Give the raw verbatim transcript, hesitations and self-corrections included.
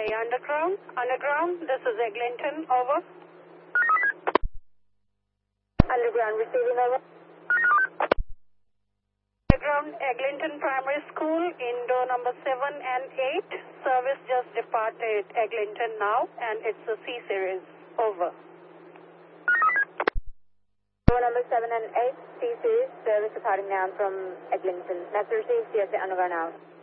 Underground. Underground, this is Eglinton, over. Underground, receiving, over. Underground, Eglinton Primary School, indoor number seven and eight. Service just departed Eglinton now, and it's a C series, over. Door number seven and eight, C series, service departing now from Eglinton. That's received, C S A Underground out.